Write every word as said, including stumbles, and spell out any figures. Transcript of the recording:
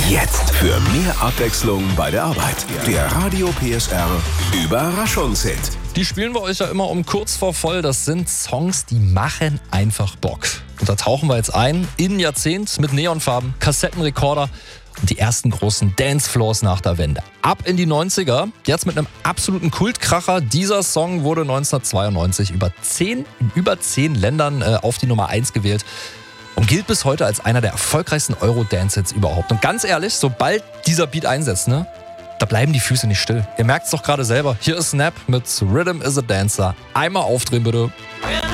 Jetzt für mehr Abwechslung bei der Arbeit. Der Radio P S R Überraschungshit. Die spielen wir euch ja immer um kurz vor voll. Das sind Songs, die machen einfach Bock. Und da tauchen wir jetzt ein in ein Jahrzehnt mit Neonfarben, Kassettenrekorder und die ersten großen Dancefloors nach der Wende. Ab in die neunziger, jetzt mit einem absoluten Kultkracher. Dieser Song wurde neunzehnhundertzweiundneunzig über zehn, in über zehn Ländern äh, auf die Nummer eins gewählt und gilt bis heute als einer der erfolgreichsten Euro-Dance-Hits überhaupt. Und ganz ehrlich, sobald dieser Beat einsetzt, ne, da bleiben die Füße nicht still. Ihr merkt es doch gerade selber. Hier ist Snap mit Rhythm is a Dancer. Einmal aufdrehen bitte.